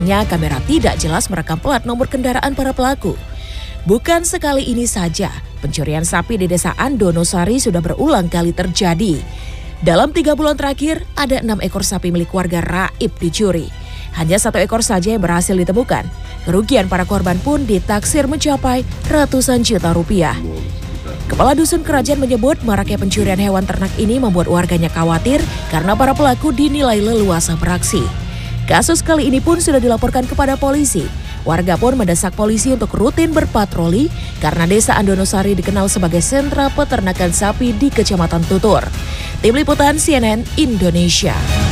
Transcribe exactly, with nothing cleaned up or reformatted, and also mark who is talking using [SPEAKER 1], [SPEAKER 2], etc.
[SPEAKER 1] Kamera tidak jelas merekam plat nomor kendaraan para pelaku. Bukan sekali ini saja, pencurian sapi di desa Andonosari sudah berulang kali terjadi. Dalam tiga bulan terakhir, ada enam ekor sapi milik warga Raib dicuri. Hanya satu ekor saja yang berhasil ditemukan. Kerugian para korban pun ditaksir mencapai ratusan juta rupiah. Kepala Dusun Kerajaan menyebut maraknya pencurian hewan ternak ini membuat warganya khawatir karena para pelaku dinilai leluasa beraksi. Kasus kali ini pun sudah dilaporkan kepada polisi. Warga pun mendesak polisi untuk rutin berpatroli karena desa Andonosari dikenal sebagai sentra peternakan sapi di Kecamatan Tutur. Tim Liputan C N N Indonesia.